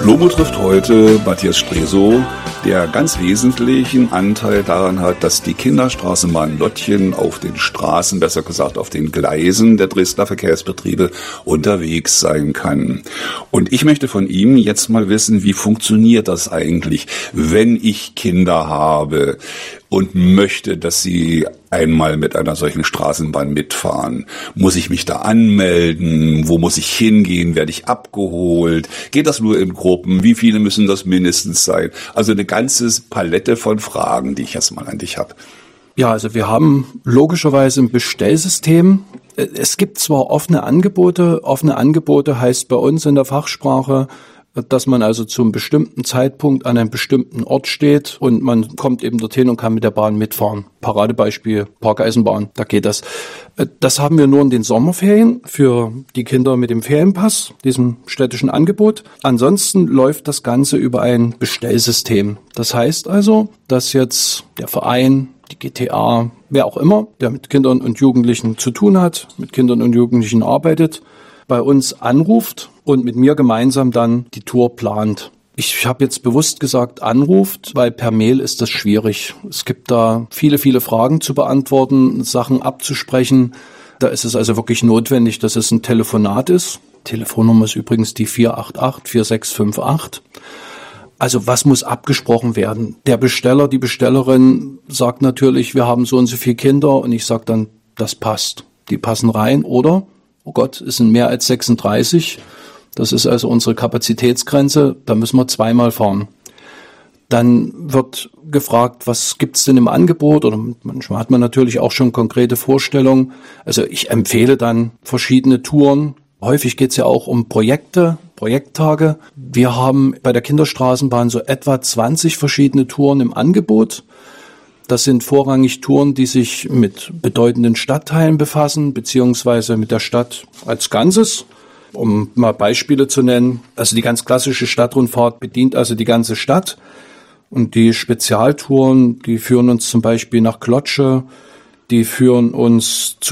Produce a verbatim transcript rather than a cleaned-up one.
Lobo trifft heute Matthias Stresow, der ganz wesentlichen Anteil daran hat, dass die Kinderstraßenbahn Lottchen auf den Straßen, besser gesagt auf den Gleisen der Dresdner Verkehrsbetriebe unterwegs sein kann. Und ich möchte von ihm jetzt mal wissen, wie funktioniert das eigentlich, wenn ich Kinder habe und möchte, dass sie einmal mit einer solchen Straßenbahn mitfahren. Muss ich mich da anmelden? Wo muss ich hingehen? Werde ich abgeholt? Geht das nur in Gruppen? Wie viele müssen das mindestens sein? Also eine ganze Palette von Fragen, die ich jetzt mal an dich habe. Ja, also wir haben logischerweise ein Bestellsystem. Es gibt zwar offene Angebote. Offene Angebote heißt bei uns in der Fachsprache, dass man also zum bestimmten Zeitpunkt an einem bestimmten Ort steht und man kommt eben dorthin und kann mit der Bahn mitfahren. Paradebeispiel Parkeisenbahn, da geht das. Das haben wir nur in den Sommerferien für die Kinder mit dem Ferienpass, diesem städtischen Angebot. Ansonsten läuft das Ganze über ein Bestellsystem. Das heißt also, dass jetzt der Verein, die G T A, wer auch immer, der mit Kindern und Jugendlichen zu tun hat, mit Kindern und Jugendlichen arbeitet, bei uns anruft und mit mir gemeinsam dann die Tour plant. Ich habe jetzt bewusst gesagt anruft, weil per Mail ist das schwierig. Es gibt da viele, viele Fragen zu beantworten, Sachen abzusprechen. Da ist es also wirklich notwendig, dass es ein Telefonat ist. Telefonnummer ist übrigens die vier acht acht, vier sechs fünf acht. Also was muss abgesprochen werden? Der Besteller, die Bestellerin sagt natürlich, wir haben so und so viele Kinder und ich sage dann, das passt. Die passen rein oder, oh Gott, es sind mehr als sechsunddreißig. Das ist also unsere Kapazitätsgrenze, da müssen wir zweimal fahren. Dann wird gefragt, was gibt's denn im Angebot? Oder manchmal hat man natürlich auch schon konkrete Vorstellungen. Also ich empfehle dann verschiedene Touren. Häufig geht's ja auch um Projekte, Projekttage. Wir haben bei der Kinderstraßenbahn so etwa zwanzig verschiedene Touren im Angebot. Das sind vorrangig Touren, die sich mit bedeutenden Stadtteilen befassen, beziehungsweise mit der Stadt als Ganzes. Um mal Beispiele zu nennen, also die ganz klassische Stadtrundfahrt bedient also die ganze Stadt. Und die Spezialtouren, die führen uns zum Beispiel nach Klotzsche, die führen uns zu